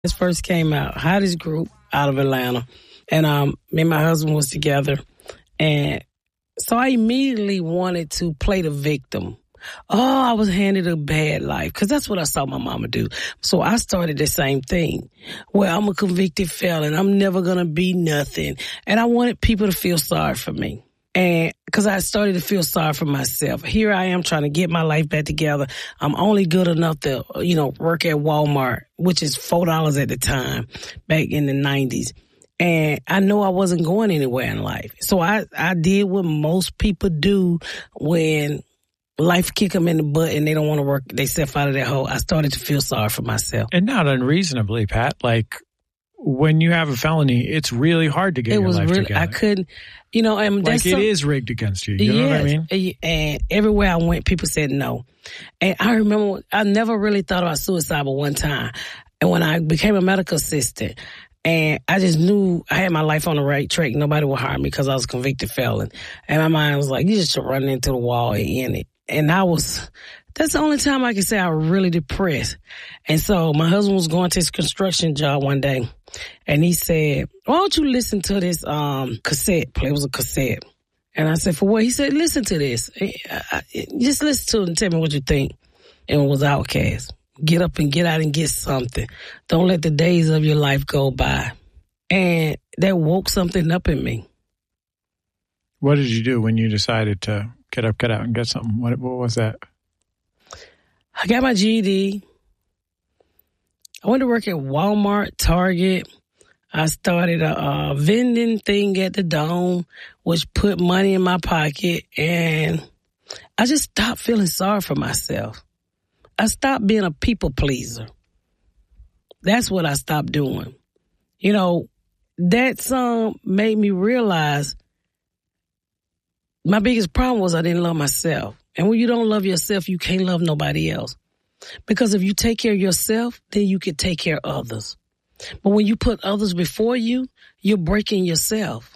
This first came out, hottest group out of Atlanta. And me and my husband was together. And so I immediately wanted to play the victim. Oh, I was handed a bad life, because that's what I saw my mama do. So I started the same thing. Well, I'm a convicted felon. I'm never going to be nothing. And I wanted people to feel sorry for me. And because I started to feel sorry for myself. Here I am trying to get my life back together. I'm only good enough to, work at Walmart, which is $4 at the time, back in the 90s. And I know I wasn't going anywhere in life. So I did what most people do when life kick them in the butt and they don't want to work themselves out of that hole. I started to feel sorry for myself. And not unreasonably, Pat. Like, when you have a felony, it's really hard to get your life together. I couldn't, and that's it is rigged against you. You know what I mean? And everywhere I went, people said no. And I remember I never really thought about suicide but one time. And when I became a medical assistant, and I just knew I had my life on the right track, nobody would hire me because I was a convicted felon. And my mind was like, you just should run into the wall and end it. And that's the only time I can say I was really depressed. And so my husband was going to his construction job one day, and he said, why don't you listen to this cassette play? It was a cassette. And I said, for what? He said, listen to this. Just listen to it and tell me what you think. And it was Outkast. Get up and get out and get something. Don't let the days of your life go by. And that woke something up in me. What did you do when you decided to get up, get out, and get something? What was that? I got my GED. I went to work at Walmart, Target. I started a vending thing at the Dome, which put money in my pocket. And I just stopped feeling sorry for myself. I stopped being a people pleaser. That's what I stopped doing. That song made me realize my biggest problem was I didn't love myself. And when you don't love yourself, you can't love nobody else. Because if you take care of yourself, then you can take care of others. But when you put others before you, you're breaking yourself.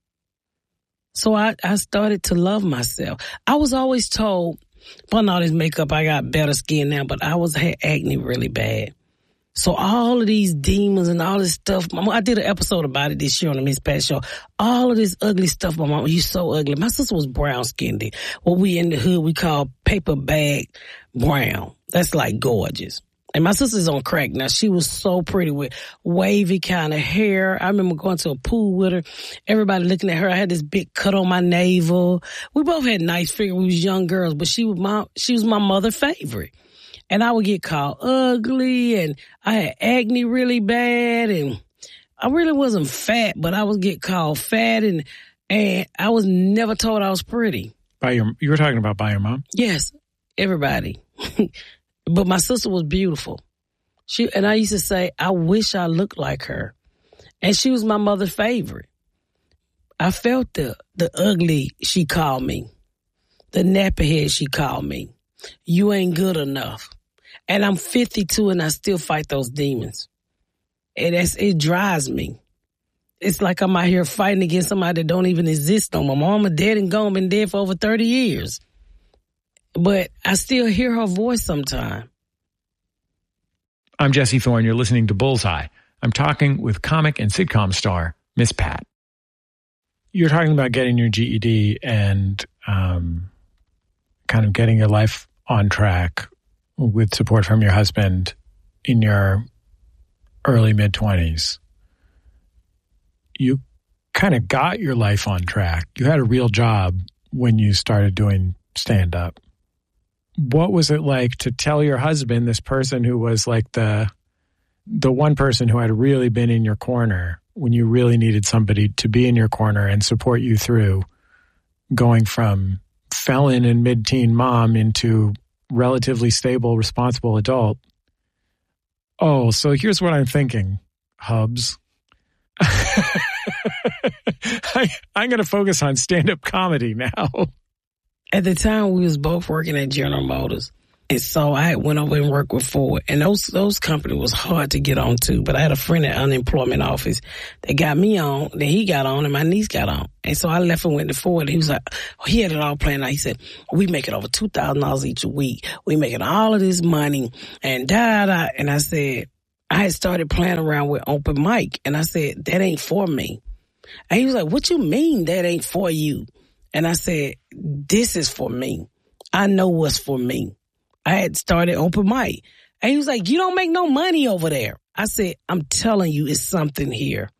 So I started to love myself. I was always told, putting all this makeup, I got better skin now, but I had acne really bad. So all of these demons and all this stuff, I did an episode about it this year on the Miss Pat Show. All of this ugly stuff, my mom, you so ugly. My sister was brown skinned. What we in the hood, we call paper bag brown. That's like gorgeous. And my sister's on crack now. She was so pretty with wavy kind of hair. I remember going to a pool with her. Everybody looking at her. I had this big cut on my navel. We both had nice figure. We was young girls, but she was my mother's favorite. And I would get called ugly, and I had acne really bad, and I really wasn't fat, but I would get called fat, and I was never told I was pretty. You were talking about by your mom? Yes, everybody. But my sister was beautiful. And I used to say, I wish I looked like her. And she was my mother's favorite. I felt the ugly she called me, the nappy head she called me. You ain't good enough. And I'm 52 and I still fight those demons. And it drives me. It's like I'm out here fighting against somebody that don't even exist no more. My mama dead and gone, been dead for over 30 years. But I still hear her voice sometimes. I'm Jesse Thorne. You're listening to Bullseye. I'm talking with comic and sitcom star Miss Pat. You're talking about getting your GED and kind of getting your life on track with support from your husband in your early mid-20s. You kind of got your life on track. You had a real job when you started doing stand-up. What was it like to tell your husband, this person who was like the one person who had really been in your corner when you really needed somebody to be in your corner and support you through going from felon and mid-teen mom into relatively stable, responsible adult? Oh, so here's what I'm thinking, Hubs. I'm going to focus on stand-up comedy now. At the time, we was both working at General Motors. And so I went over and worked with Ford. And those companies was hard to get on to. But I had a friend at unemployment office that got me on. Then he got on and my niece got on. And so I left and went to Ford. And he was like, he had it all planned out. He said, we making over $2,000 each week. We making all of this money and da-da. And I said, I had started playing around with open mic, and I said, that ain't for me. And he was like, what you mean that ain't for you? And I said, this is for me. I know what's for me. I had started open mic. And he was like, you don't make no money over there. I said, I'm telling you, it's something here.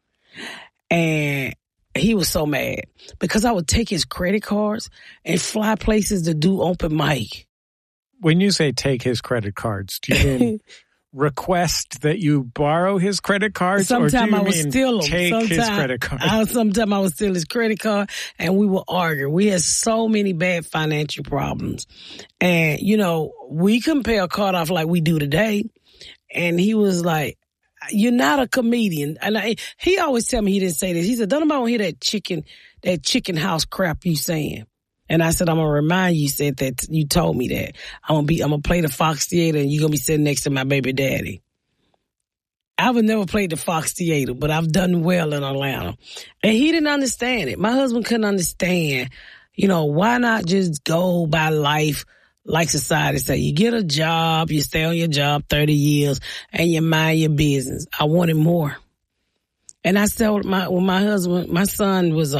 And he was so mad because I would take his credit cards and fly places to do open mic. When you say take his credit cards, do you mean request that you borrow his credit cards? Sometimes I would steal them. Take his credit card. Sometimes I would steal his credit card and we would argue. We had so many bad financial problems. And, you know, we couldn't pay a card off like we do today. And he was like, you're not a comedian. And he always tell me he didn't say this. He said, don't nobody hear that chicken house crap you saying. And I said, I'm going to remind you, said that you told me that. I'm going to play the Fox Theater and you're going to be sitting next to my baby daddy. I've never played the Fox Theater, but I've done well in Atlanta. And he didn't understand it. My husband couldn't understand, you know, why not just go by life like society say? You get a job, you stay on your job 30 years, and you mind your business. I wanted more. And I said, when my husband, my son was,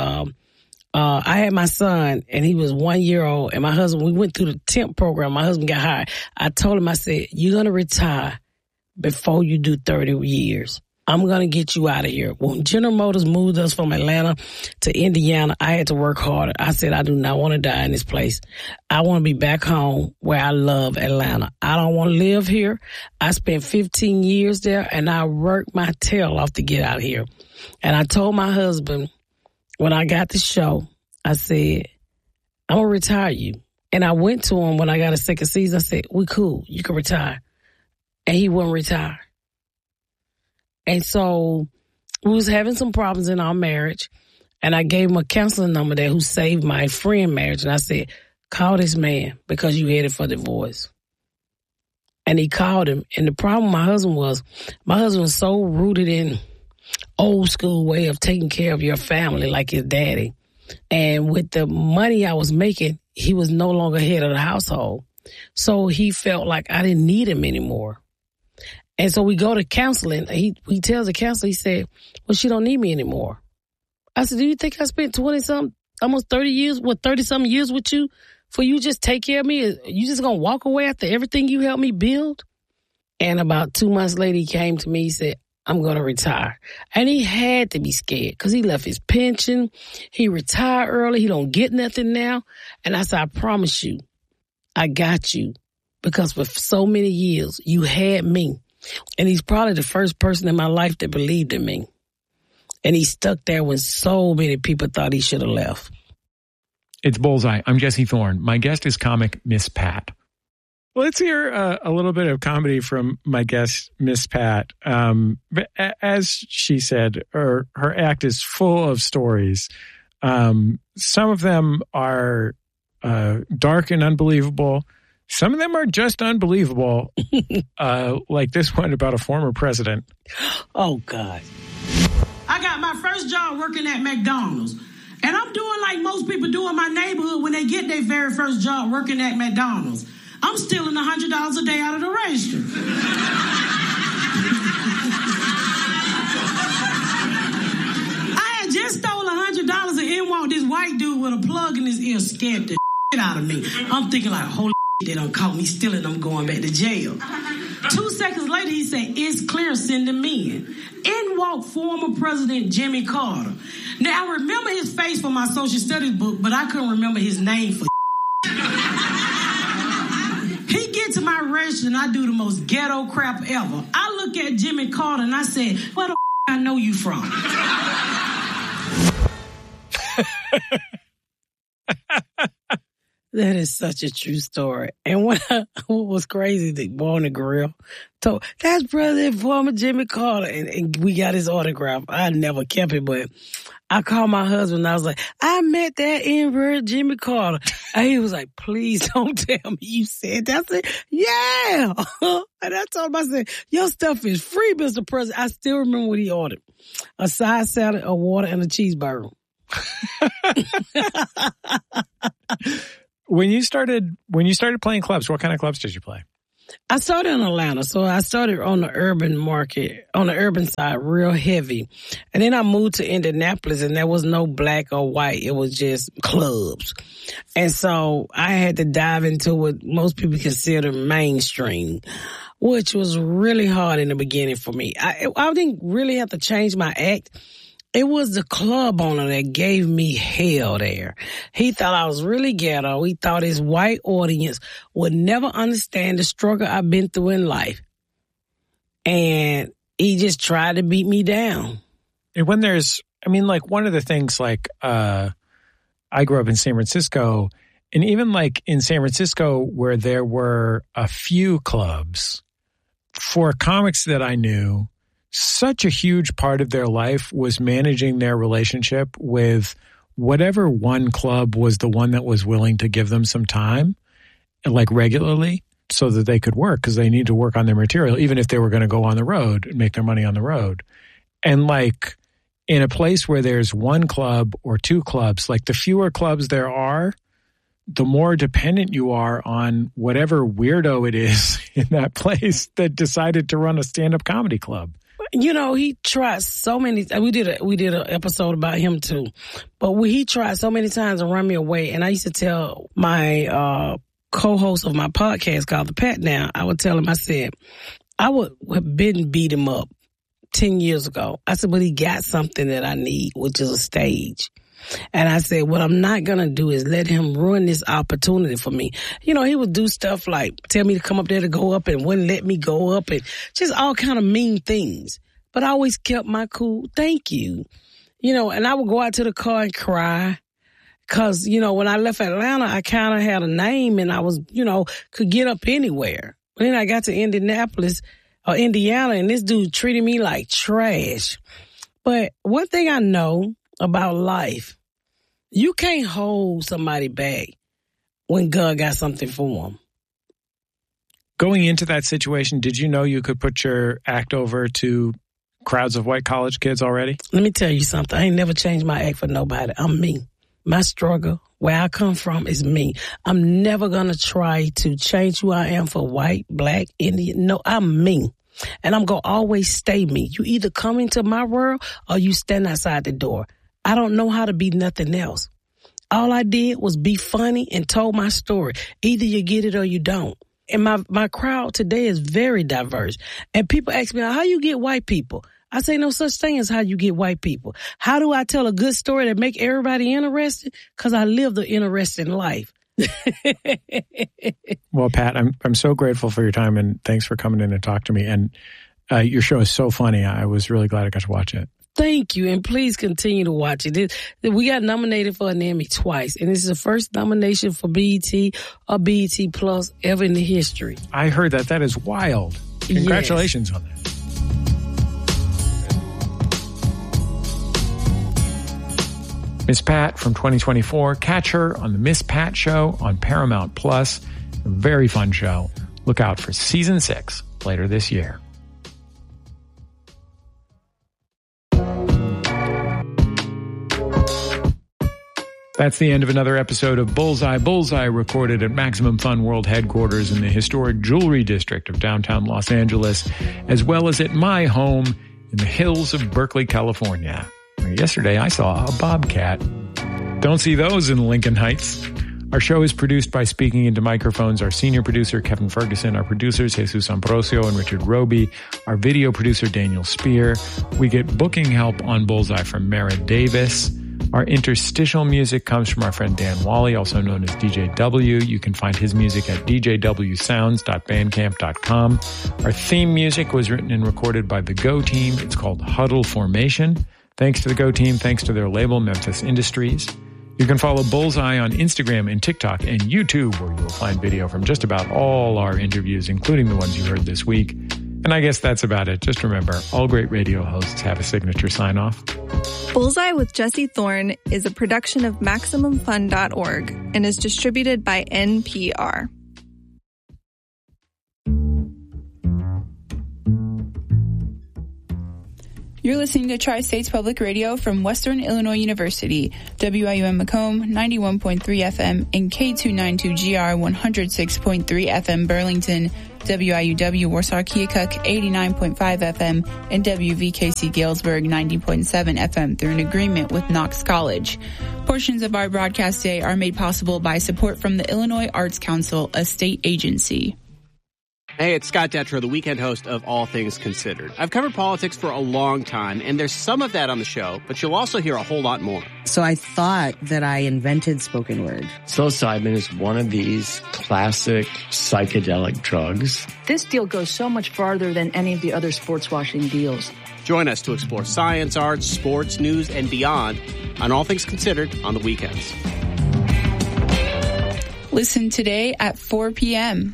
I had my son and he was 1 year old, and my husband, we went through the temp program. My husband got hired. I told him, I said, you're going to retire before you do 30 years. I'm going to get you out of here. When General Motors moved us from Atlanta to Indiana, I had to work harder. I said, I do not want to die in this place. I want to be back home where I love Atlanta. I don't want to live here. I spent 15 years there and I worked my tail off to get out of here. And I told my husband, when I got the show, I said, I'm going to retire you. And I went to him when I got a second season. I said, we cool. You can retire. And he wouldn't retire. And so we was having some problems in our marriage. And I gave him a counseling number there who saved my friend marriage. And I said, call this man because you headed for divorce. And he called him. And the problem with my husband was so rooted in old school way of taking care of your family like his daddy. And with the money I was making, he was no longer head of the household. So he felt like I didn't need him anymore. And so we go to counseling. He tells the counselor, he said, well, she don't need me anymore. I said, do you think I spent 20-something, almost 30 years, 30-something years with you for you just take care of me? You just going to walk away after everything you helped me build? And about 2 months later, he came to me, he said, I'm going to retire. And he had to be scared because he left his pension. He retired early. He don't get nothing now. And I said, I promise you, I got you because for so many years, you had me. And he's probably the first person in my life that believed in me. And he stuck there when so many people thought he should have left. It's Bullseye. I'm Jesse Thorne. My guest is comic Miss Pat. Let's hear a little bit of comedy from my guest, Miss Pat. As she said, her act is full of stories. Some of them are dark and unbelievable. Some of them are just unbelievable, like this one about a former president. Oh, God. I got my first job working at McDonald's. And I'm doing like most people do in my neighborhood when they get their very first job working at McDonald's. I'm stealing $100 a day out of the register. I had just stole $100 and in walked this white dude with a plug in his ear, scared the shit out of me. I'm thinking like, holy shit, they done caught me stealing, I'm going back to jail. 2 seconds later, he said, it's clear, send him in. In walked former President Jimmy Carter. Now, I remember his face from my social studies book, but I couldn't remember his name for He get to my register and I do the most ghetto crap ever. I look at Jimmy Carter and I said, where the I know you from? That is such a true story. And what was crazy, the boy on the grill told, that's President former Jimmy Carter. And we got his autograph. I never kept it, but I called my husband and I was like, I met that N-word Jimmy Carter. And he was like, please don't tell me you said that. I said, yeah. And I told him, I said, your stuff is free, Mr. President. I still remember what he ordered. A side salad, a water, and a cheeseburger. When you started playing clubs, what kind of clubs did you play? I started in Atlanta, so I started on the urban market, on the urban side, real heavy. And then I moved to Indianapolis, and there was no black or white. It was just clubs. And so I had to dive into what most people consider mainstream, which was really hard in the beginning for me. I didn't really have to change my act. It was the club owner that gave me hell there. He thought I was really ghetto. He thought his white audience would never understand the struggle I've been through in life. And he just tried to beat me down. And when there's, I mean, like one of the things like, I grew up in San Francisco, and even like in San Francisco where there were a few clubs, for comics that I knew, such a huge part of their life was managing their relationship with whatever one club was the one that was willing to give them some time, like regularly, so that they could work, because they need to work on their material, even if they were going to go on the road and make their money on the road. And like in a place where there's one club or two clubs, like the fewer clubs there are, the more dependent you are on whatever weirdo it is in that place that decided to run a stand-up comedy club. You know, he tried so many. We did an episode about him too, but he tried so many times to run me away. And I used to tell my co-host of my podcast called The Pat Down, I would tell him, I said, I would have been beat him up 10 years ago. I said, but he got something that I need, which is a stage. And I said, what I'm not going to do is let him ruin this opportunity for me. You know, he would do stuff like tell me to come up there to go up and wouldn't let me go up and just all kind of mean things. But I always kept my cool. Thank you. You know, and I would go out to the car and cry because, you know, when I left Atlanta, I kind of had a name and I was, you know, could get up anywhere. But then I got to Indianapolis or Indiana and this dude treated me like trash. But one thing I know about life, you can't hold somebody back when God got something for them. Going into that situation, did you know you could put your act over to crowds of white college kids already? Let me tell you something. I ain't never changed my act for nobody. I'm me. My struggle, where I come from, is me. I'm never going to try to change who I am for white, black, Indian. No, I'm me. And I'm going to always stay me. You either come into my world or you stand outside the door. I don't know how to be nothing else. All I did was be funny and told my story. Either you get it or you don't. And my crowd today is very diverse. And people ask me, how you get white people? I say no such thing as how you get white people. How do I tell a good story that make everybody interested? Because I live the interesting life. Well, Pat, I'm so grateful for your time and thanks for coming in and talk to me. And your show is so funny. I was really glad I got to watch it. Thank you, and please continue to watch it. We got nominated for an Emmy twice, and this is the first nomination for BET or BET Plus ever in the history. I heard that. That is wild. Congratulations on that. Miss Pat from 2024. Catch her on the Miss Pat Show on Paramount Plus. A very fun show. Look out for season 6 later this year. That's the end of another episode of Bullseye. Bullseye recorded at Maximum Fun World headquarters in the historic Jewelry District of downtown Los Angeles, as well as at my home in the hills of Berkeley, California. Yesterday, I saw a bobcat. Don't see those in Lincoln Heights. Our show is produced by Speaking Into Microphones. Our senior producer, Kevin Ferguson. Our producers, Jesus Ambrosio and Richard Roby. Our video producer, Daniel Spear. We get booking help on Bullseye from Mara Davis. Our interstitial music comes from our friend Dan Wally, also known as DJ W. You can find his music at djwsounds.bandcamp.com. Our theme music was written and recorded by the Go Team. It's called Huddle Formation. Thanks to the Go Team. Thanks to their label, Memphis Industries. You can follow Bullseye on Instagram and TikTok and YouTube, where you'll find video from just about all our interviews, including the ones you heard this week. And I guess that's about it. Just remember, all great radio hosts have a signature sign-off. Bullseye with Jesse Thorne is a production of MaximumFun.org and is distributed by NPR. You're listening to Tri-States Public Radio from Western Illinois University, WIUM Macomb, 91.3 FM, and K292GR 106.3 FM Burlington, WIUW Warsaw Keokuk 89.5 FM, and WVKC Galesburg 90.7 FM through an agreement with Knox College. Portions of our broadcast day are made possible by support from the Illinois Arts Council, a state agency. Hey, it's Scott Detrow, the weekend host of All Things Considered. I've covered politics for a long time, and there's some of that on the show, but you'll also hear a whole lot more. So I thought that I invented spoken word. Psilocybin is one of these classic psychedelic drugs. This deal goes so much farther than any of the other sports washing deals. Join us to explore science, arts, sports, news, and beyond on All Things Considered on the weekends. Listen today at 4 p.m.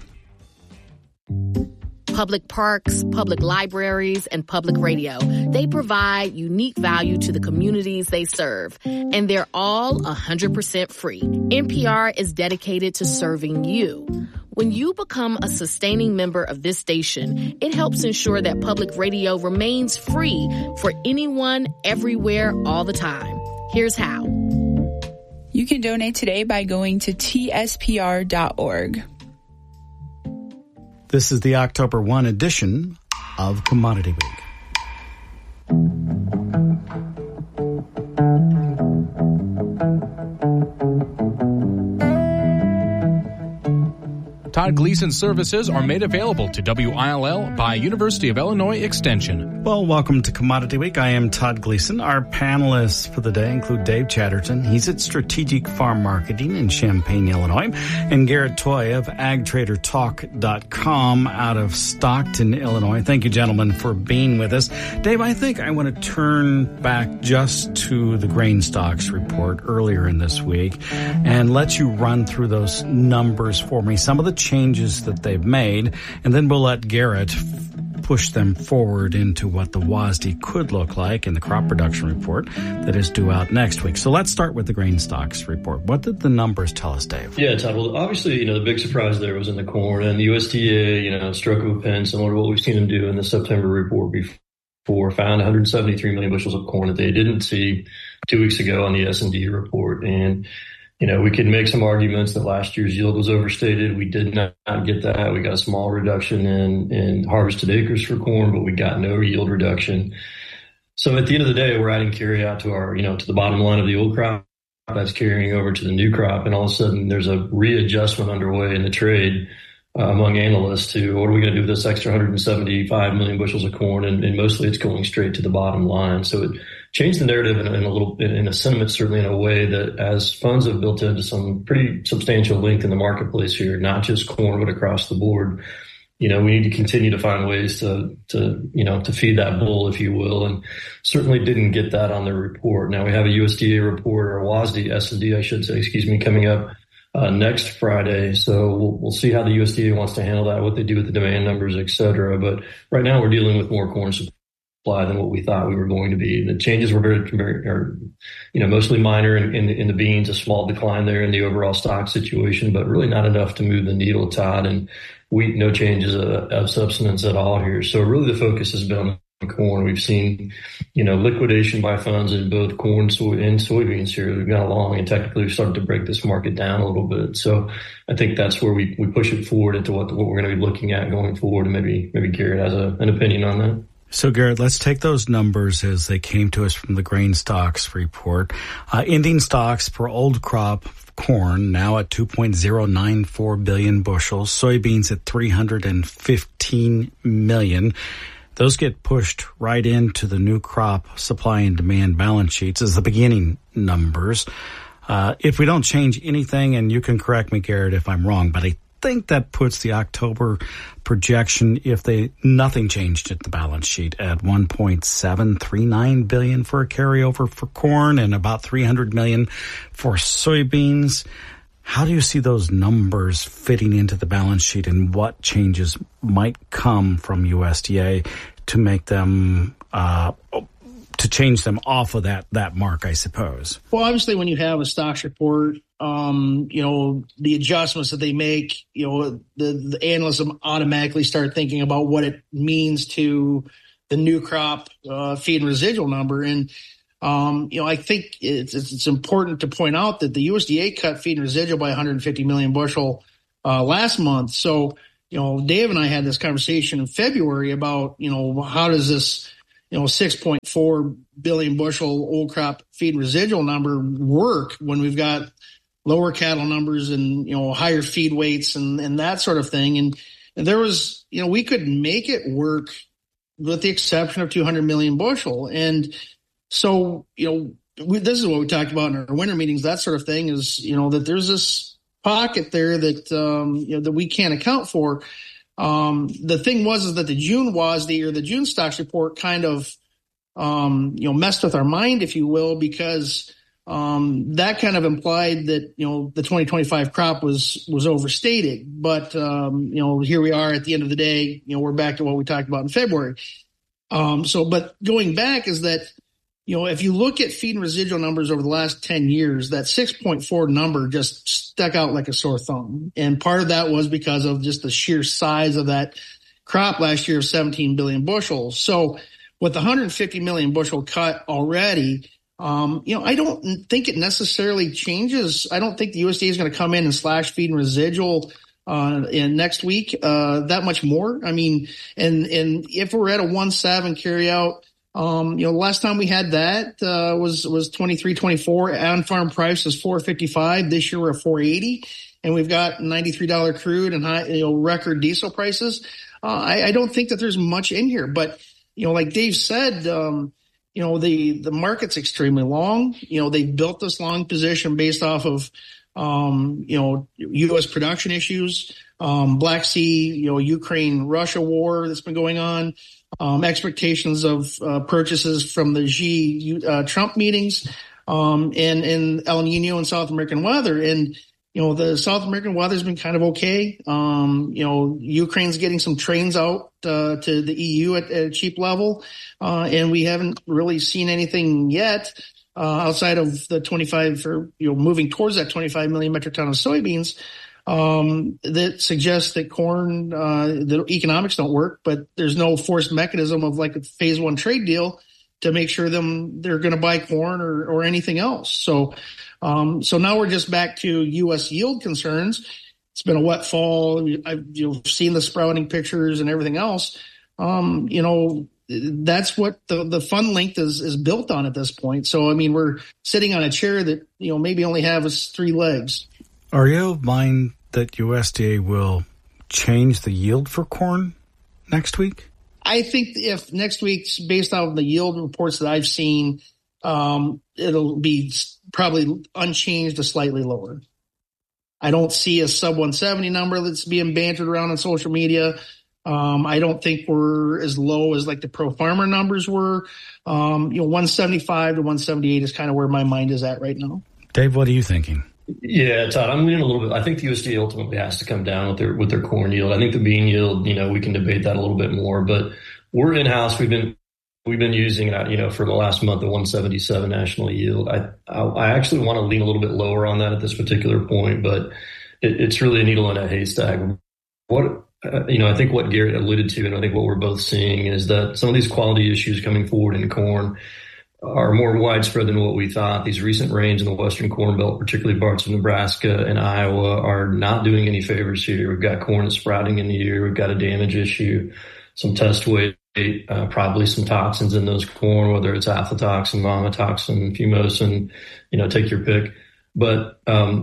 Public parks, public libraries, and public radio. They provide unique value to the communities they serve, and they're all 100% free. NPR is dedicated to serving you. When you become a sustaining member of this station, it helps ensure that public radio remains free for anyone, everywhere, all the time. Here's how. You can donate today by going to tspr.org. This is the October 1 edition of Commodity Week. Todd Gleason services are made available to WILL by University of Illinois Extension. Well, welcome to Commodity Week. I am Todd Gleason. Our panelists for the day include Dave Chatterton. He's at Strategic Farm Marketing in Champaign, Illinois, and Garrett Toy of AgTraderTalk.com out of Stockton, Illinois. Thank you, gentlemen, for being with us. Dave, I think I want to turn back just to the grain stocks report earlier in this week and let you run through those numbers for me, some of the changes that they've made, and then we'll let Garrett push them forward into what the WASDE could look like in the crop production report that is due out next week. So let's start with the grain stocks report. What did the numbers tell us, Dave? Yeah, Todd, well, obviously, the big surprise there was in the corn, and the USDA, stroke of a pen, similar to what we've seen them do in the September report before, found 173 million bushels of corn that they didn't see 2 weeks ago on the S&D report. And we could make some arguments that last year's yield was overstated. We did not get that. We got a small reduction in harvested acres for corn, but we got no yield reduction. So at the end of the day, we're adding carry out to our, to the bottom line of the old crop that's carrying over to the new crop. And all of a sudden there's a readjustment underway in the trade among analysts to what are we going to do with this extra 175 million bushels of corn? And mostly it's going straight to the bottom line. So it changed the narrative in a sentiment, certainly in a way that as funds have built into some pretty substantial length in the marketplace here, not just corn, but across the board. We need to continue to find ways to feed that bull, if you will, and certainly didn't get that on the report. Now we have a USDA report, or WASDE, S&D, I should say, coming up next Friday. So we'll see how the USDA wants to handle that, what they do with the demand numbers, et cetera. But right now we're dealing with more corn supply than what we thought we were going to be. The changes were mostly minor in the beans, a small decline there in the overall stock situation, but really not enough to move the needle, Todd. And wheat, no changes of substance at all here. So really the focus has been on corn. We've seen, liquidation by funds in both corn, soy, and soybeans here. We've gone along and technically we've started to break this market down a little bit. So I think that's where we push it forward into what we're going to be looking at going forward. And maybe Garrett has an opinion on that. So, Garrett, let's take those numbers as they came to us from the grain stocks report. Ending stocks for old crop corn now at 2.094 billion bushels, soybeans at 315 million. Those get pushed right into the new crop supply and demand balance sheets as the beginning numbers. If we don't change anything, and you can correct me, Garrett, if I'm wrong, but I think that puts the October projection, if nothing changed at the balance sheet, at 1.739 billion for a carryover for corn and about 300 million for soybeans. How do you see those numbers fitting into the balance sheet, and what changes might come from USDA to make them to change them off of that mark, I suppose? Well, obviously, when you have a stocks report, the adjustments that they make, the analysts automatically start thinking about what it means to the new crop feed and residual number. And, I think it's important to point out that the USDA cut feed and residual by 150 million bushel last month. So, Dave and I had this conversation in February about, how does this, 6.4 billion bushel old crop feed residual number work when we've got lower cattle numbers and, higher feed weights and that sort of thing. And there was, we could make it work with the exception of 200 million bushel. And so, this is what we talked about in our winter meetings, that sort of thing is, that there's this pocket there that, that we can't account for. The thing is that the June WASDE or the June stocks report kind of, messed with our mind, if you will, because, that kind of implied that, the 2025 crop was overstated. But, here we are at the end of the day, we're back to what we talked about in February. But going back is that, if you look at feed and residual numbers over the last 10 years, that 6.4 number just stuck out like a sore thumb. And part of that was because of just the sheer size of that crop last year of 17 billion bushels. So with the 150 million bushel cut already, I don't think it necessarily changes. I don't think the USDA is going to come in and slash feed and residual in next week that much more. I mean, and if we're at a 1.7 carry out, last time we had that was 23.24. On farm price is $4.55. This year we're at $4.80, and we've got $93 crude and high, record diesel prices. I don't think that there's much in here, but like Dave said, the market's extremely long. They've built this long position based off of U.S. production issues, Black Sea, Ukraine, Russia war that's been going on, expectations of purchases from the Xi Trump meetings, and El Nino and South American weather. And, the South American weather's been kind of okay. Ukraine's getting some trains out to the EU at a cheap level, and we haven't really seen anything yet outside of the 25 or moving towards that 25 million metric ton of soybeans that suggests that corn, the economics don't work, but there's no forced mechanism of like a phase one trade deal to make sure they're going to buy corn or anything else. So now we're just back to U.S. yield concerns. It's been a wet fall. I've seen the sprouting pictures and everything else. That's what the fund length is built on at this point. So, I mean, we're sitting on a chair that, maybe only has 3 legs. Are you of mind that USDA will change the yield for corn next week? I think if next week's based on the yield reports that I've seen, it'll be probably unchanged to slightly lower. I don't see a sub 170 number that's being bantered around on social media. I don't think we're as low as like the pro farmer numbers were. 175 to 178 is kind of where my mind is at right now. Dave, what are you thinking? Yeah, Todd, I'm leaning a little bit. I think the USDA ultimately has to come down with their corn yield. I think the bean yield, we can debate that a little bit more, but we're in-house. We've been using it, for the last month, the 177 national yield. I actually want to lean a little bit lower on that at this particular point, but it's really a needle in a haystack. I think what Garrett alluded to, and I think what we're both seeing is that some of these quality issues coming forward in corn are more widespread than what we thought. These recent rains in the Western Corn Belt, particularly parts of Nebraska and Iowa, are not doing any favors here. We've got corn that's sprouting in the year. We've got a damage issue, some test weight, probably some toxins in those corn, whether it's aflatoxin, vomitoxin, fumosin, take your pick. But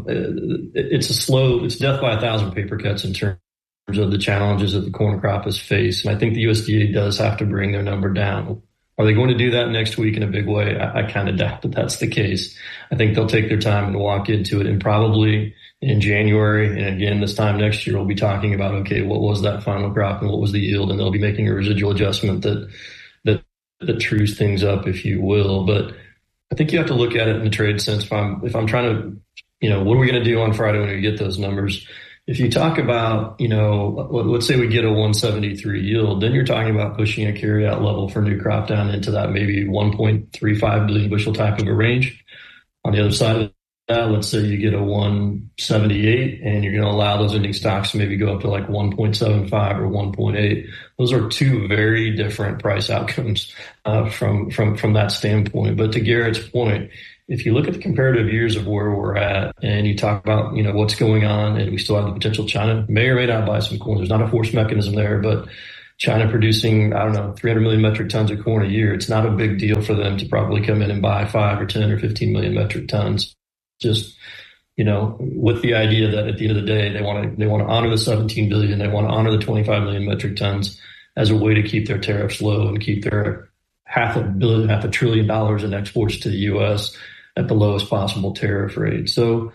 it's death by 1,000 paper cuts in terms of the challenges that the corn crop has faced. And I think the USDA does have to bring their number down. Are they going to do that next week in a big way? I kind of doubt that that's the case. I think they'll take their time and walk into it, and probably in January and again this time next year, we'll be talking about, okay, what was that final crop and what was the yield? And they'll be making a residual adjustment that trues things up, if you will. But I think you have to look at it in the trade sense. If I'm trying to, what are we going to do on Friday when we get those numbers? If you talk about, let's say we get a 173 yield, then you're talking about pushing a carryout level for new crop down into that maybe 1.35 billion bushel type of a range. On the other side of let's say you get a 178 and you're going to allow those ending stocks to maybe go up to like 1.75 or 1.8. Those are two very different price outcomes from that standpoint. But to Garrett's point, if you look at the comparative years of where we're at and you talk about, what's going on, and we still have the potential China may or may not buy some corn. There's not a force mechanism there, but China producing, 300 million metric tons of corn a year. It's not a big deal for them to probably come in and buy 5 or 10 or 15 million metric tons. Just, with the idea that at the end of the day, they want to honor the 17 billion. They want to honor the 25 million metric tons as a way to keep their tariffs low and keep their $500 billion in exports to the U.S. at the lowest possible tariff rate. So,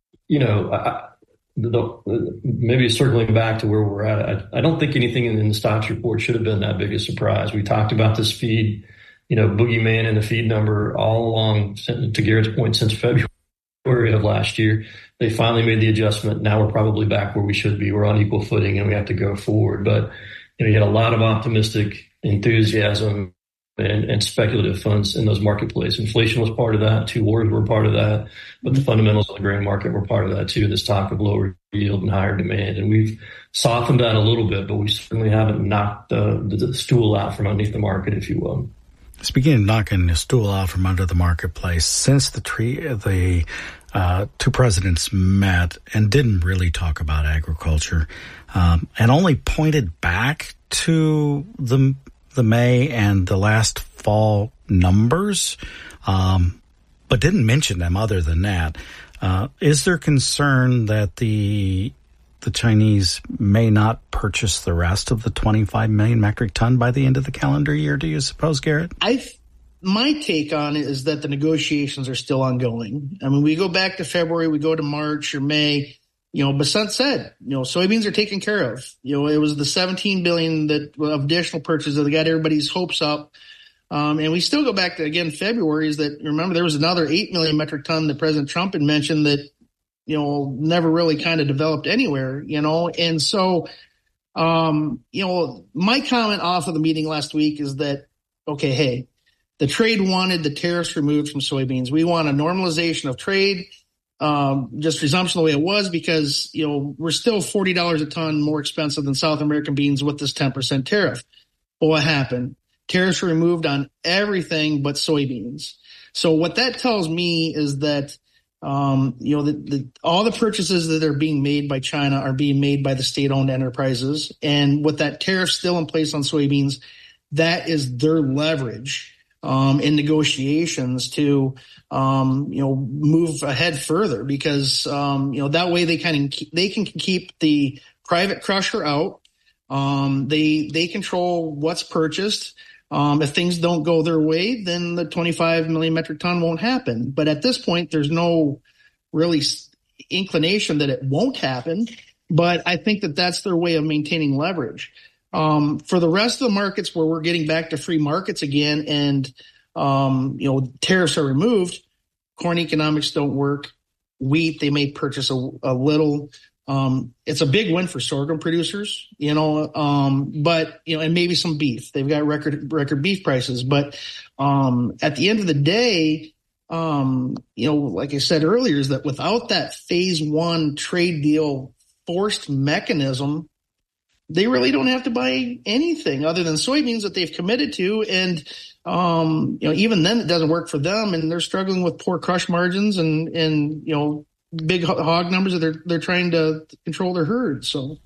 maybe circling back to where we're at, I don't think anything in the stocks report should have been that big a surprise. We talked about this feed, boogeyman and the feed number all along, to Garrett's point, since February of last year. They finally made the adjustment. Now we're probably back where we should be. We're on equal footing and we have to go forward. But you had a lot of optimistic enthusiasm and speculative funds in those marketplaces. Inflation was part of that. Two wars were part of that. But the fundamentals of the grain market were part of that too. This talk of lower yield and higher demand. And we've softened that a little bit, but we certainly haven't knocked the stool out from underneath the market, if you will. Speaking of knocking the stool out from under the marketplace, since the two presidents met and didn't really talk about agriculture, and only pointed back to the May and the last fall numbers, but didn't mention them other than that. Is there concern that the Chinese may not purchase the rest of the 25 million metric ton by the end of the calendar year, do you suppose, Garrett? My take on it is that the negotiations are still ongoing. I mean, we go back to February, we go to March or May, Besant said, soybeans are taken care of. It was the 17 billion of additional purchases that got everybody's hopes up. And we still go back to, again, February, is that, remember, there was another 8 million metric ton that President Trump had mentioned that, never really kind of developed anywhere, And so, my comment off of the meeting last week is that, okay, hey, the trade wanted the tariffs removed from soybeans. We want a normalization of trade, just resumption the way it was, because, we're still $40 a ton more expensive than South American beans with this 10% tariff. Well, what happened? Tariffs were removed on everything but soybeans. So what that tells me is that, all the purchases that are being made by China are being made by the state-owned enterprises. And with that tariff still in place on soybeans, that is their leverage in negotiations to, move ahead further, because, that way they can keep the private crusher out. They control what's purchased. If things don't go their way, then the 25 million metric ton won't happen. But at this point, there's no really inclination that it won't happen. But I think that that's their way of maintaining leverage. For the rest of the markets where we're getting back to free markets again and, tariffs are removed, corn economics don't work. Wheat, they may purchase a little. It's a big win for sorghum producers, but, and maybe some beef. They've got record beef prices. But at the end of the day, like I said earlier, is that without that phase one trade deal forced mechanism, they really don't have to buy anything other than soybeans that they've committed to. And, even then it doesn't work for them, and they're struggling with poor crush margins and big hog numbers that they're trying to control their herd. So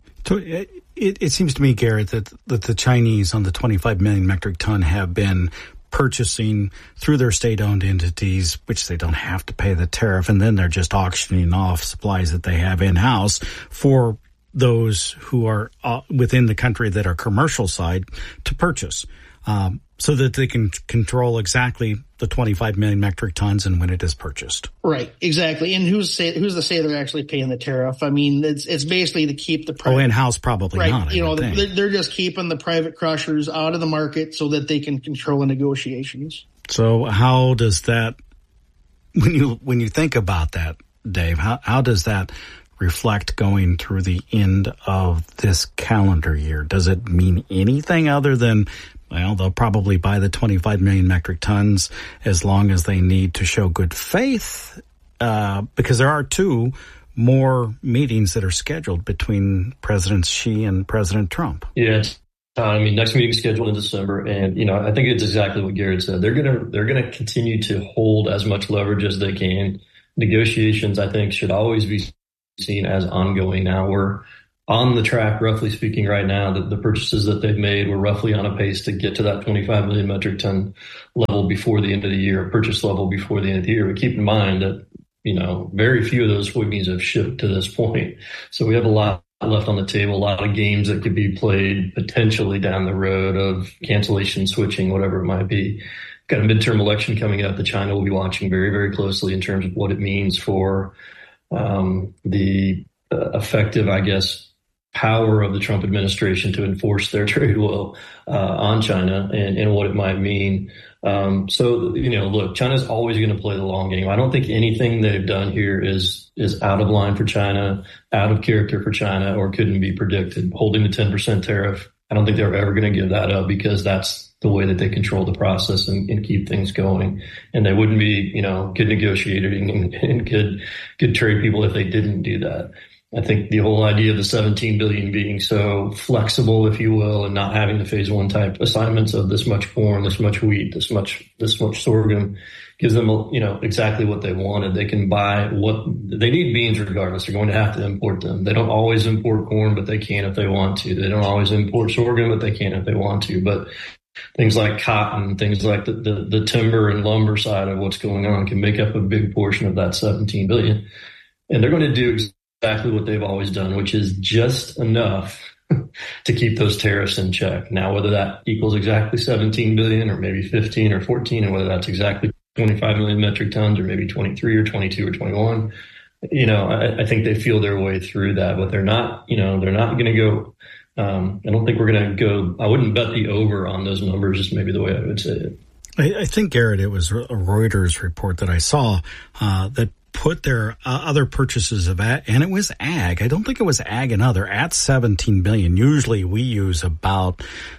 it seems to me, Garrett, that the Chinese on the 25 million metric ton have been purchasing through their state-owned entities, which they don't have to pay the tariff, and then they're just auctioning off supplies that they have in-house for those who are within the country that are commercial side to purchase, so that they can control exactly the 25 million metric tons and when it is purchased. Right, exactly. And who's to say they're actually paying the tariff? I mean, it's basically to keep the private, in-house probably right, not. They're just keeping the private crushers out of the market so that they can control the negotiations. So how does that, when you think about that, Dave, how does that reflect going through the end of this calendar year? Does it mean anything other than, well, they'll probably buy the 25 million metric tons as long as they need to show good faith because there are two more meetings that are scheduled between President Xi and President Trump. Yes. Next meeting is scheduled in December, and I think it's exactly what Garrett said. They're gonna continue to hold as much leverage as they can. Negotiations, I think, should always be seen as ongoing. Now we're on the track, roughly speaking, right now. That the purchases that they've made, we're roughly on a pace to get to that 25 million metric ton level before the end of the year, purchase level before the end of the year. But keep in mind that very few of those soybeans have shipped to this point, so we have a lot left on the table, a lot of games that could be played potentially down the road of cancellation, switching, whatever it might be. Got a midterm election coming up that China will be watching very, very closely in terms of what it means for the effective, I guess, power of the Trump administration to enforce their trade will on China and what it might mean. Look, China's always going to play the long game. I don't think anything they've done here is out of line for China, out of character for China, or couldn't be predicted. Holding the 10% tariff, I don't think they're ever going to give that up, because that's the way that they control the process and keep things going. And they wouldn't be, good negotiating and good trade people if they didn't do that. I think the whole idea of the 17 billion being so flexible, if you will, and not having the phase one type assignments of this much corn, this much wheat, this much sorghum, gives them, exactly what they wanted. They can buy what they need. Beans regardless. They're going to have to import them. They don't always import corn, but they can if they want to. They don't always import sorghum, but they can if they want to. But things like cotton, things like the timber and lumber side of what's going on can make up a big portion of that 17 billion. And they're going to do exactly what they've always done, which is just enough to keep those tariffs in check. Now, whether that equals exactly 17 billion or maybe 15 or 14, and whether that's exactly 25 million metric tons or maybe 23 or 22 or 21, I think they feel their way through that, but they're not going to go. I don't think we're going to go. I wouldn't bet the over on those numbers, is maybe the way I would say it. I think, Garrett, it was a Reuters report that I saw that put their other purchases of and it was ag. I don't think it was ag and other at 17 billion. Usually we use about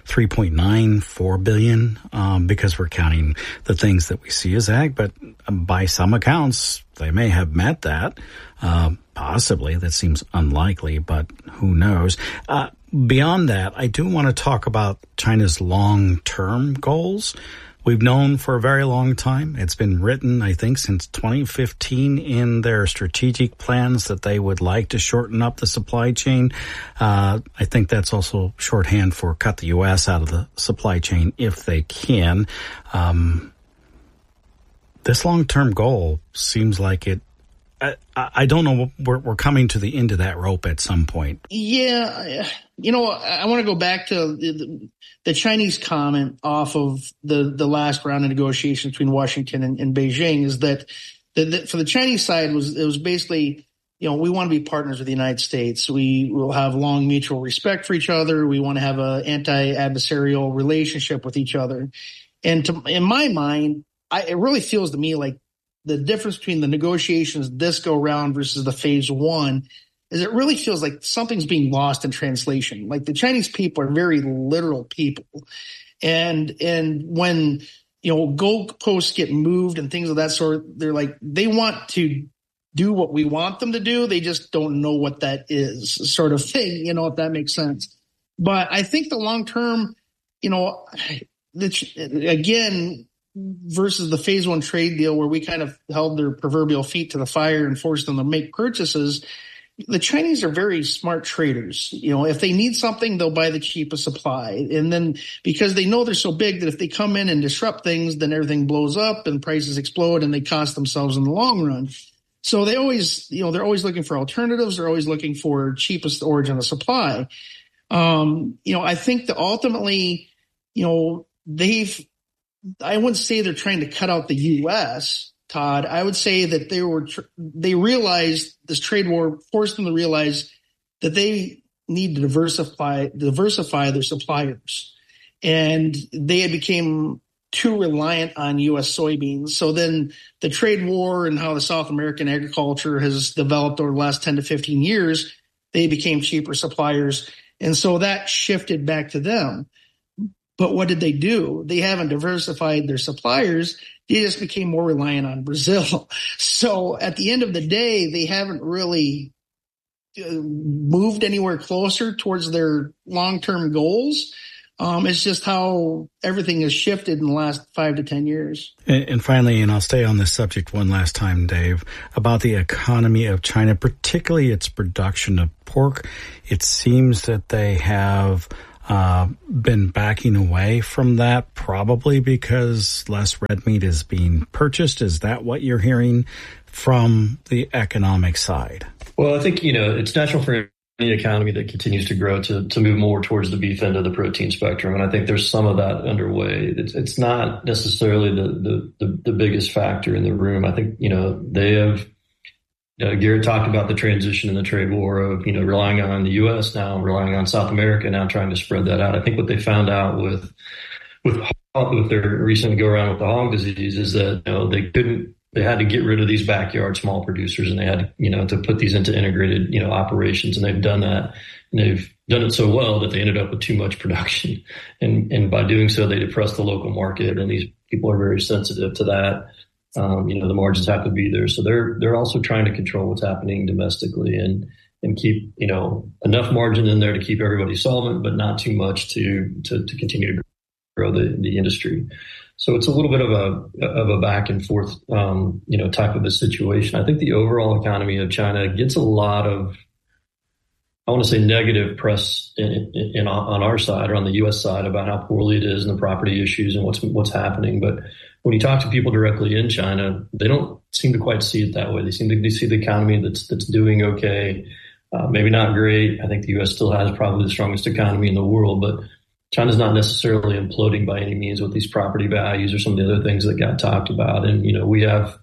3.94 billion, because we're counting the things that we see as ag, but by some accounts, they may have met that. Possibly. That seems unlikely, but who knows? Beyond that, I do want to talk about China's long-term goals. We've known for a very long time. It's been written, I think, since 2015 in their strategic plans that they would like to shorten up the supply chain. I think that's also shorthand for cut the U.S. out of the supply chain if they can. This long-term goal seems like it. I don't know. We're coming to the end of that rope at some point. Yeah. I want to go back to the Chinese comment off of the last round of negotiations between Washington and Beijing, is that for the Chinese side it was basically, we want to be partners with the United States. We will have long mutual respect for each other. We want to have an anti-adversarial relationship with each other. And in my mind, it really feels to me like the difference between the negotiations this go round versus the phase one is it really feels like something's being lost in translation. Like the Chinese people are very literal people. And when, goalposts get moved and things of that sort, they're like, they want to do what we want them to do. They just don't know what that is, sort of thing, if that makes sense. But I think the long term, again, versus the phase one trade deal where we kind of held their proverbial feet to the fire and forced them to make purchases, the Chinese are very smart traders. If they need something, they'll buy the cheapest supply. And then because they know they're so big that if they come in and disrupt things, then everything blows up and prices explode and they cost themselves in the long run. So they always, they're always looking for alternatives. They're always looking for cheapest origin of supply. I think that ultimately, I wouldn't say they're trying to cut out the U.S., Todd. I would say that they realized this trade war forced them to realize that they need to diversify their suppliers. And they had become too reliant on U.S. soybeans. So then the trade war and how the South American agriculture has developed over the last 10 to 15 years, they became cheaper suppliers. And so that shifted back to them. But what did they do? They haven't diversified their suppliers. They just became more reliant on Brazil. So at the end of the day, they haven't really moved anywhere closer towards their long-term goals. It's just how everything has shifted in the last 5 to 10 years. And finally, and I'll stay on this subject one last time, Dave, about the economy of China, particularly its production of pork. It seems that they have been backing away from that, probably because less red meat is being purchased. Is that what you're hearing from the economic side? Well, I think, it's natural for any economy that continues to grow to move more towards the beef end of the protein spectrum. And I think there's some of that underway. It's not necessarily the biggest factor in the room. I think, they have, Garrett talked about the transition in the trade war of, relying on the U.S. now, relying on South America now, trying to spread that out. I think what they found out with their recent go around with the hog disease is that, they had to get rid of these backyard small producers, and they had, to put these into integrated, operations. And they've done that, and they've done it so well that they ended up with too much production. And by doing so, they depressed the local market, and these people are very sensitive to that. The margins have to be there. So they're also trying to control what's happening domestically and keep, enough margin in there to keep everybody solvent, but not too much to continue to grow the industry. So it's a little bit of a back and forth, type of a situation. I think the overall economy of China gets a lot of, I want to say, negative press on our side or on the U.S. side about how poorly it is and the property issues and what's happening. But when you talk to people directly in China, they don't seem to quite see it that way. They seem to see the economy that's doing okay, maybe not great. I think the U.S. still has probably the strongest economy in the world, but China's not necessarily imploding by any means with these property values or some of the other things that got talked about. And, we have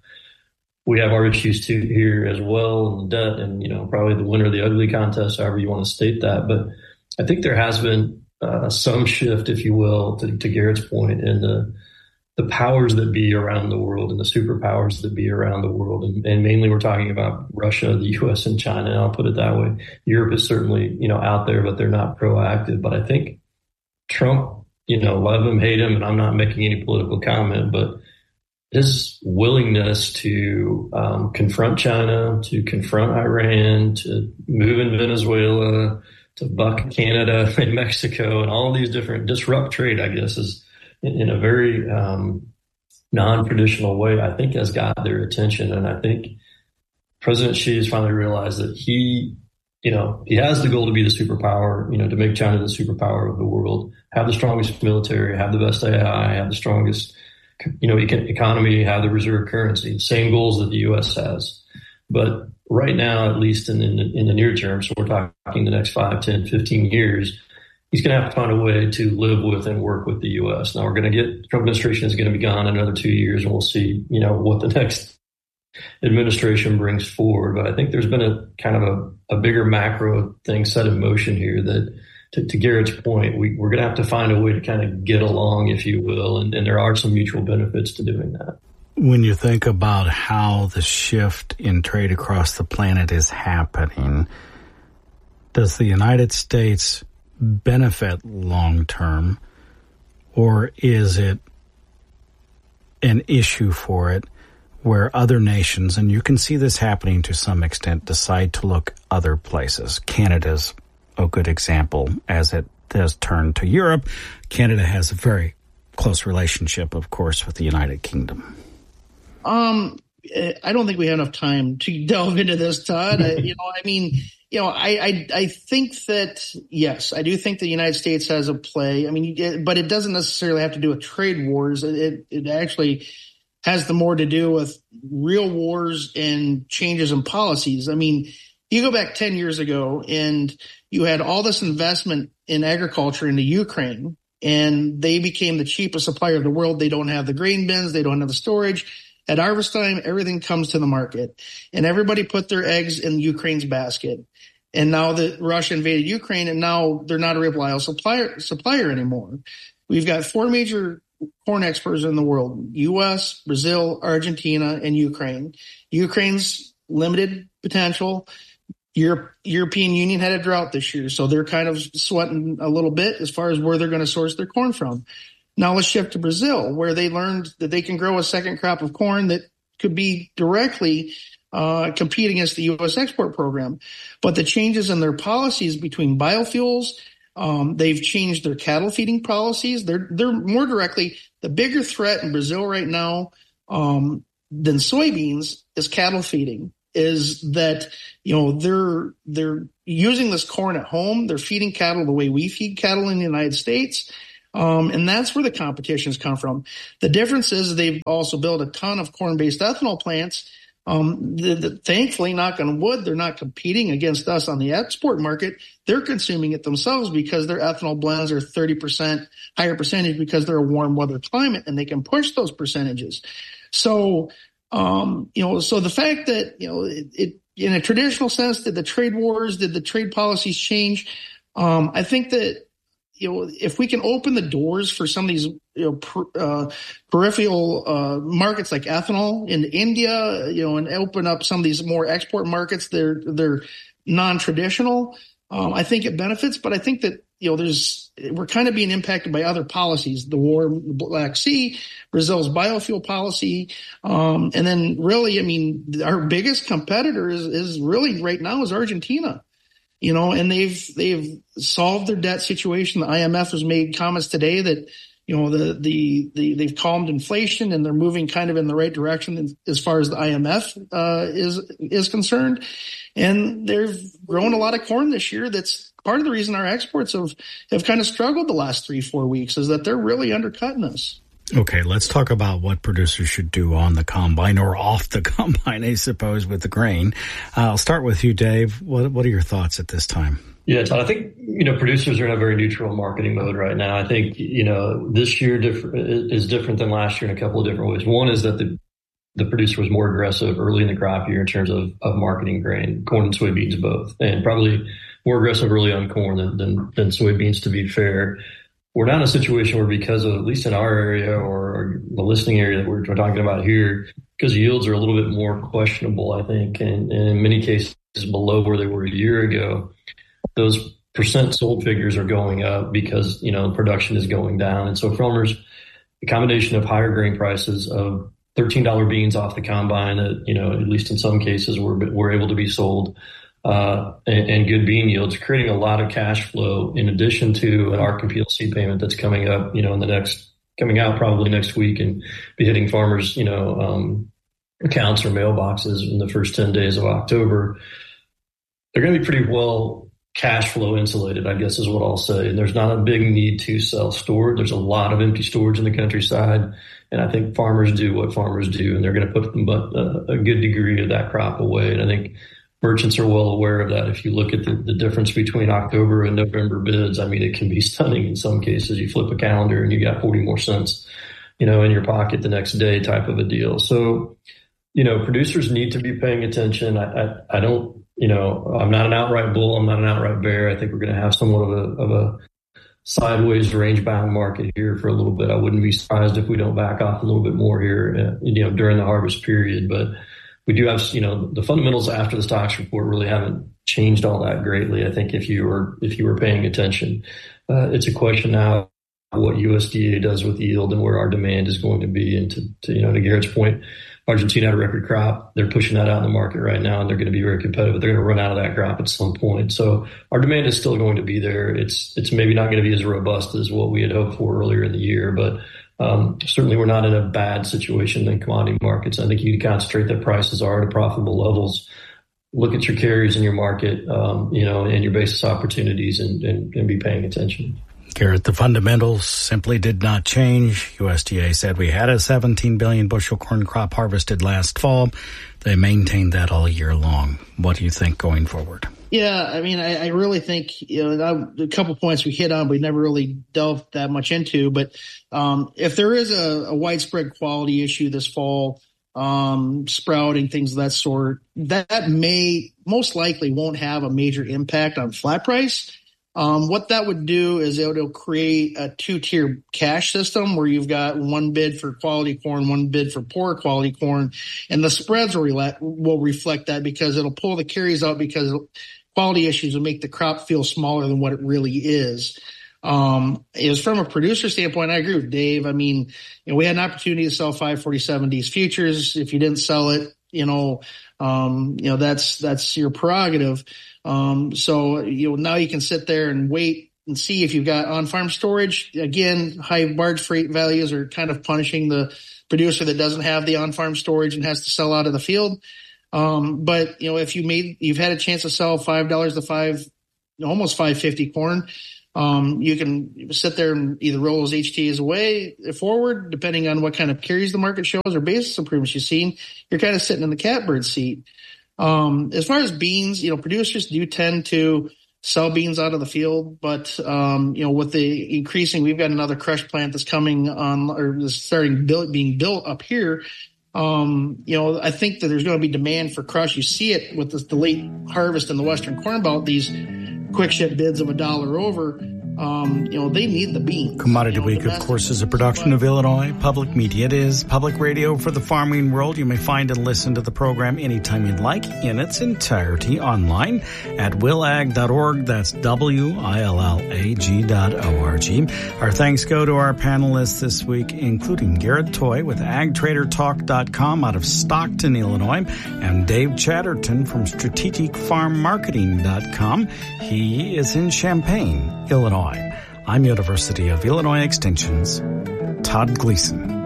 our issues too here as well, and debt and, probably the winner of the ugly contest, however you want to state that. But I think there has been some shift, if you will, to Garrett's point, in the powers that be around the world and the superpowers that be around the world. And mainly we're talking about Russia, the U.S. and China. I'll put it that way. Europe is certainly, out there, but they're not proactive. But I think Trump, love him, hate him, and I'm not making any political comment, but his willingness to confront China, to confront Iran, to move in Venezuela, to buck Canada and Mexico, and all these different disrupt trade, I guess, is in a very non-traditional way, I think has got their attention. And I think President Xi has finally realized that he has the goal to be the superpower, to make China the superpower of the world, have the strongest military, have the best AI, have the strongest, economy, have the reserve currency, same goals that the U.S. has. But right now, at least in the near term, so we're talking the next 5, 10, 15 years, he's going to have to find a way to live with and work with the U.S. Now Trump administration is going to be gone in another 2 years, and we'll see, what the next administration brings forward. But I think there's been a kind of a bigger macro thing set in motion here that, to Garrett's point, we're going to have to find a way to kind of get along, if you will, and there are some mutual benefits to doing that. When you think about how the shift in trade across the planet is happening, does the United States benefit long term, or is it an issue for it where other nations, and you can see this happening to some extent, decide to look other places? Canada's a good example as it has turned to Europe. Canada has a very close relationship, of course, with the United Kingdom. I don't think we have enough time to delve into this, Todd. I think that, yes, I do think the United States has a play. But it doesn't necessarily have to do with trade wars. It actually has more to do with real wars and changes in policies. You go back 10 years ago and you had all this investment in agriculture into Ukraine, and they became the cheapest supplier of the world. They don't have the grain bins. They don't have the storage. At harvest time, everything comes to the market, and everybody put their eggs in Ukraine's basket. And now that Russia invaded Ukraine, and now they're not a reliable supplier anymore. We've got 4 major corn exporters in the world: U.S., Brazil, Argentina, and Ukraine. Ukraine's limited potential. European Union had a drought this year, so they're kind of sweating a little bit as far as where they're going to source their corn from. Now let's shift to Brazil, where they learned that they can grow a second crop of corn that could be directly compete against the U.S. export program. But the changes in their policies between biofuels, they've changed their cattle feeding policies. They're more directly, the bigger threat in Brazil right now than soybeans is cattle feeding. Is that, they're using this corn at home. They're feeding cattle the way we feed cattle in the United States. And that's where the competitions come from. The difference is they've also built a ton of corn-based ethanol plants. Thankfully, knock on wood, they're not competing against us on the export market. They're consuming it themselves because their ethanol blends are 30% higher percentage because they're a warm weather climate and they can push those percentages. So, so the fact that, it in a traditional sense, did the trade wars, did the trade policies change? I think that, if we can open the doors for some of these, peripheral markets like ethanol in India, and open up some of these more export markets, they're non-traditional. I think it benefits, but I think that, we're kind of being impacted by other policies, the war in the Black Sea, Brazil's biofuel policy. And then really, our biggest competitor is really right now is Argentina. And they've solved their debt situation. The IMF has made comments today that, they've calmed inflation and they're moving kind of in the right direction as far as the IMF is concerned. And they've grown a lot of corn this year. That's part of the reason our exports have kind of struggled the last 3-4 weeks, is that they're really undercutting us. Okay, let's talk about what producers should do on the combine or off the combine, I suppose, with the grain. I'll start with you, Dave. What are your thoughts at this time? Yeah, Todd, I think, producers are in a very neutral marketing mode right now. I think, this year is different than last year in a couple of different ways. One is that the producer was more aggressive early in the crop year in terms of marketing grain, corn and soybeans both, and probably more aggressive early on corn than soybeans, to be fair. We're not in a situation where, because of, at least in our area or the listening area that we're talking about here, because yields are a little bit more questionable, I think, and in many cases below where they were a year ago, those percent sold figures are going up because, production is going down. And so farmers, the combination of higher grain prices, of $13 beans off the combine that, at least in some cases were able to be sold, and good bean yields, creating a lot of cash flow in addition to an ARC and PLC payment that's coming up, coming out probably next week and be hitting farmers, accounts or mailboxes in the first 10 days of October. They're going to be pretty well cash flow insulated, I guess is what I'll say. And there's not a big need to sell stored. There's a lot of empty storage in the countryside. And I think farmers do what farmers do, and they're going to put a good degree of that crop away. And I think merchants are well aware of that. If you look at the difference between October and November bids, it can be stunning in some cases. You flip a calendar and you got 40 more cents, in your pocket the next day type of a deal. So, producers need to be paying attention. I don't, I'm not an outright bull. I'm not an outright bear. I think we're going to have somewhat of a sideways range bound market here for a little bit. I wouldn't be surprised if we don't back off a little bit more here, during the harvest period, but we do have, the fundamentals after the stocks report really haven't changed all that greatly. I think if you were paying attention, it's a question now what USDA does with yield and where our demand is going to be. And to Garrett's point, Argentina had a record crop. They're pushing that out in the market right now, and they're going to be very competitive. They're going to run out of that crop at some point. So our demand is still going to be there. It's maybe not going to be as robust as what we had hoped for earlier in the year, but certainly we're not in a bad situation in commodity markets. I think you can concentrate that prices are at profitable levels. Look at your carriers in your market, and your basis opportunities and be paying attention. Garrett, the fundamentals simply did not change. USDA said we had a 17 billion bushel corn crop harvested last fall. They maintained that all year long. What do you think going forward? Yeah, I really think, a couple points we hit on, we never really delved that much into. But if there is a widespread quality issue this fall, sprouting, things of that sort, that may most likely won't have a major impact on flat price. What that would do is it'll create a two-tier cash system where you've got one bid for quality corn, one bid for poor quality corn, and the spreads will reflect that because it'll pull the carries out because quality issues will make the crop feel smaller than what it really is. Is from a producer standpoint, I agree with Dave. I mean, we had an opportunity to sell 547D's futures. If you didn't sell it, that's your prerogative. So now you can sit there and wait and see if you've got on-farm storage. Again, high barge freight values are kind of punishing the producer that doesn't have the on-farm storage and has to sell out of the field. But if you've had a chance to sell $5 to almost $5.50 corn, you can sit there and either roll those HTAs away forward, depending on what kind of carries the market shows or basis improvements you've seen. You're kind of sitting in the catbird seat. As far as beans, producers do tend to sell beans out of the field, but, with the increasing, we've got another crush plant that's coming on or is being built up here. I think that there's going to be demand for crush. You see it with the late harvest in the Western Corn Belt, these quick ship bids of $1 over. They need the beans. Commodity Week, of course, is a production of Illinois Public Media. It is public radio for the farming world. You may find and listen to the program anytime you'd like in its entirety online at willag.org. That's WILLAG.org. Our thanks go to our panelists this week, including Garrett Toy with AgTraderTalk.com out of Stockton, Illinois, and Dave Chatterton from StrategicFarmMarketing.com. He is in Champaign, Illinois. I'm University of Illinois Extension's Todd Gleason.